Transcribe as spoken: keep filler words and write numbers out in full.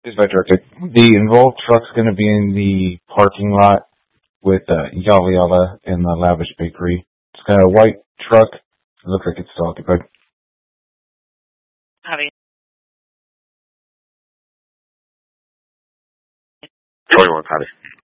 Is by directed. The involved truck's going to be in the parking lot with uh, Yalla Yalla and the Lavish Bakery. It's got a white truck. It looks like it's still occupied. Howdy. twenty-one, howdy.